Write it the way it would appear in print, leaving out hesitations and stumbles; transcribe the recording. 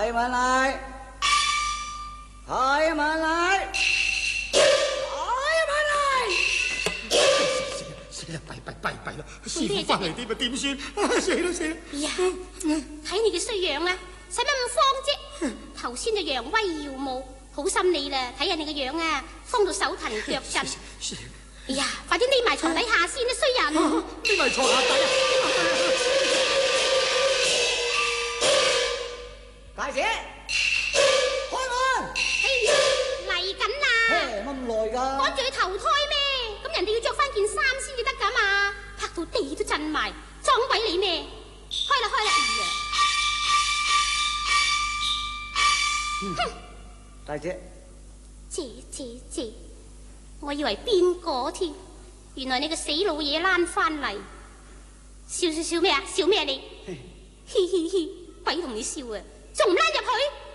開門來，開門來，開門來！死啦！弊啦！師傅翻嚟點啊？點算？死啦！ 呀，睇你嘅衰樣啊，使乜咁慌啫？頭先就揚威耀武，好心你啦，睇下你嘅樣啊，慌到手騰腳震。哎呀，快啲匿埋床底下先啦，衰人！ 匿埋床下底啊！大姐，開門！ 嚟緊啦！ 乜咁耐㗎？ 趕住去投胎咩？咁人哋要着翻件衫先至得㗎嘛，拍到地都震埋，撞鬼你咩？開啦！哼！ 大姐， 姐，我以為邊個添？原來你個死老嘢躝翻嚟，笑咩啊？笑咩啊你？嘻，鬼同你笑啊！仲唔躝入去？